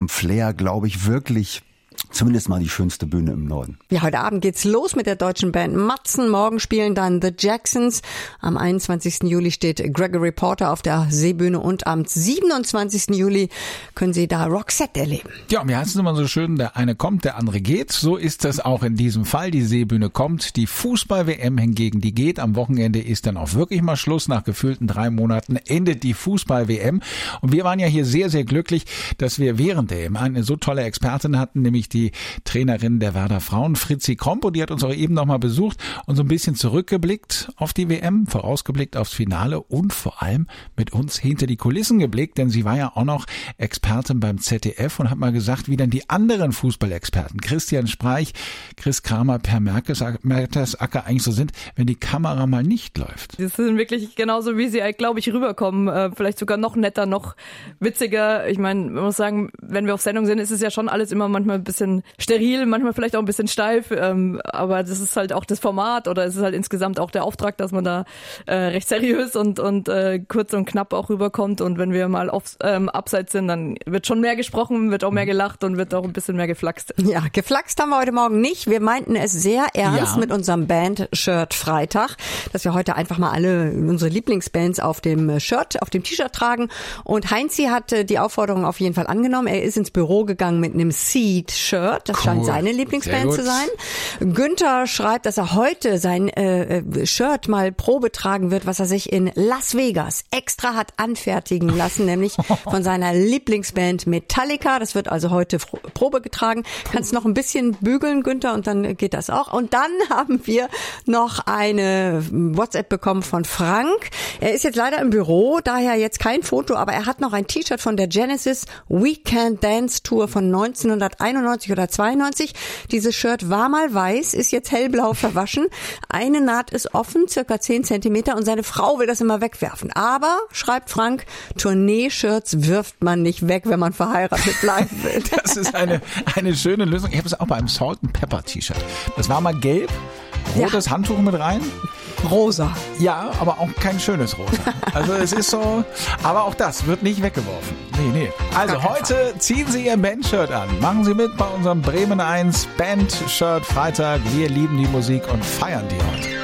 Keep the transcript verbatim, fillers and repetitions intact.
vom Flair, glaube ich, wirklich zumindest mal die schönste Bühne im Norden. Ja, heute Abend geht's los mit der deutschen Band Matzen. Morgen spielen dann The Jacksons. Am einundzwanzigsten Juli steht Gregory Porter auf der Seebühne und am siebenundzwanzigsten Juli können Sie da Roxette erleben. Ja, mir heißt es immer so schön, der eine kommt, der andere geht. So ist das auch in diesem Fall. Die Seebühne kommt, die Fußball-W M hingegen, die geht. Am Wochenende ist dann auch wirklich mal Schluss. Nach gefühlten drei Monaten endet die Fußball-W M. Und wir waren ja hier sehr, sehr glücklich, dass wir während der W M eine so tolle Expertin hatten, nämlich die Trainerin der Werder Frauen, Fritzi Kromp, und die hat uns auch eben nochmal besucht und so ein bisschen zurückgeblickt auf die W M, vorausgeblickt aufs Finale und vor allem mit uns hinter die Kulissen geblickt, denn sie war ja auch noch Expertin beim Z D F und hat mal gesagt, wie dann die anderen Fußballexperten, Christian Streich, Chris Kramer, Per Mertesacker eigentlich so sind, wenn die Kamera mal nicht läuft. Das sind wirklich genauso, wie sie, glaube ich, rüberkommen. Vielleicht sogar noch netter, noch witziger. Ich meine, man muss sagen, wenn wir auf Sendung sind, ist es ja schon alles immer manchmal ein bisschen steril, manchmal vielleicht auch ein bisschen steif, ähm, aber das ist halt auch das Format oder es ist halt insgesamt auch der Auftrag, dass man da äh, recht seriös und und äh, kurz und knapp auch rüberkommt, und wenn wir mal auf, ähm, abseits sind, dann wird schon mehr gesprochen, wird auch mehr gelacht und wird auch ein bisschen mehr geflaxt. Ja, geflaxt haben wir heute Morgen nicht. Wir meinten es sehr ernst ja. mit unserem Band-Shirt Freitag, dass wir heute einfach mal alle unsere Lieblingsbands auf dem Shirt, auf dem T-Shirt tragen, und Heinzi hat die Aufforderung auf jeden Fall angenommen. Er ist ins Büro gegangen mit einem Seed-Shirt. Das cool. scheint seine Lieblingsband zu sein. Günther schreibt, dass er heute sein äh, Shirt mal Probe tragen wird, was er sich in Las Vegas extra hat anfertigen lassen, nämlich von seiner Lieblingsband Metallica. Das wird also heute Probe getragen. Kannst noch ein bisschen bügeln, Günther, und dann geht das auch. Und dann haben wir noch eine WhatsApp bekommen von Frank. Er ist jetzt leider im Büro, daher jetzt kein Foto, aber er hat noch ein T-Shirt von der Genesis Weekend Dance Tour von neunzehnhunderteinundneunzig oder zweiundneunzig. Dieses Shirt war mal weiß, ist jetzt hellblau verwaschen. Eine Naht ist offen, circa zehn Zentimeter, und seine Frau will das immer wegwerfen. Aber, schreibt Frank, Tournee-Shirts wirft man nicht weg, wenn man verheiratet bleiben will. Das ist eine, eine schöne Lösung. Ich habe es auch bei einem Salt and Pepper T-Shirt. Das war mal gelb, rotes ja. Handtuch mit rein. Rosa. Ja, aber auch kein schönes Rosa. Also es ist so, aber auch das wird nicht weggeworfen. Nee, nee. Also heute ziehen Sie Ihr Band-Shirt an. Machen Sie mit bei unserem Bremen eins Band-Shirt Freitag. Wir lieben die Musik und feiern die heute.